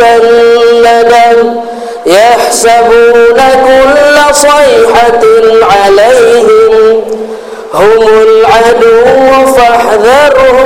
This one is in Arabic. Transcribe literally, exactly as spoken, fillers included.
مسندا يحسبون كل صيحة عليهم هم العدو فاحذرهم